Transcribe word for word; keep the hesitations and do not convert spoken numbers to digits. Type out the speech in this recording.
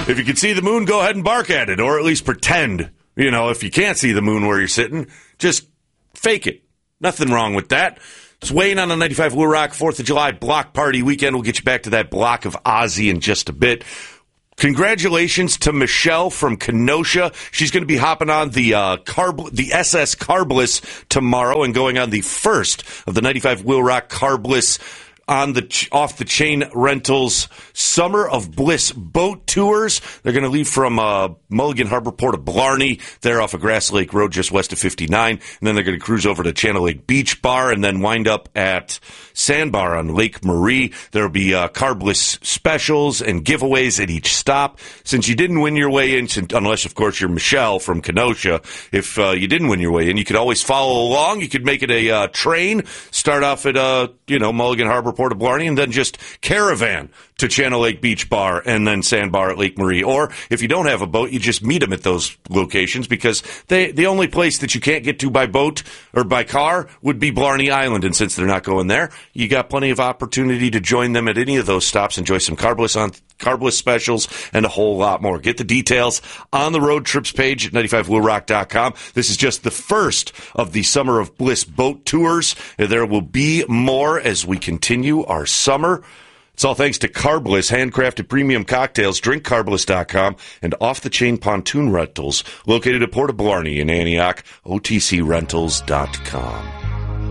If you can see the moon, go ahead and bark at it, or at least pretend. You know, if you can't see the moon where you're sitting, just fake it. Nothing wrong with that. It's weighing on the ninety-five Will Rock fourth of July block party weekend. We'll get you back to that block of Ozzy in just a bit. Congratulations to Michelle from Kenosha. She's going to be hopping on the uh, carb, the S S Carbless tomorrow and going on the first of the ninety-five Will Rock Carbless on the ch- off the chain rentals Summer of Bliss boat tours. They're going to leave from uh, Mulligan Harbor Port of Blarney. They're off of Grass Lake Road just west of fifty-nine. And then they're going to cruise over to Channel Lake Beach Bar and then wind up at Sandbar on Lake Marie. There will be uh, Carbless specials and giveaways at each stop. Since you didn't win your way in, unless, of course, you're Michelle from Kenosha, if uh, you didn't win your way in, you could always follow along. You could make it a uh, train, start off at, uh, you know, Mulligan Harbor Port of Blarney, and then just caravan to Channel Lake Beach Bar and then Sandbar at Lake Marie. Or if you don't have a boat, you just meet them at those locations because they the only place that you can't get to by boat or by car would be Blarney Island. And since they're not going there, you got plenty of opportunity to join them at any of those stops. Enjoy some Carbless on Carbless specials and a whole lot more. Get the details on the road trips page at ninety-five will rock dot com. This is just the first of the Summer of Bliss boat tours. There will be more as we continue our summer. It's all thanks to Carbless, handcrafted premium cocktails, drink carbless dot com, and off-the-chain pontoon rentals located at Port of Blarney in Antioch, O T C rentals dot com.